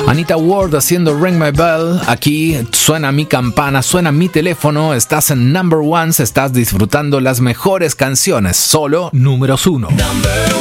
Anita Ward haciendo Ring My Bell. Aquí suena mi campana, suena mi teléfono. Estás en Number Ones, estás disfrutando las mejores canciones, solo números 1.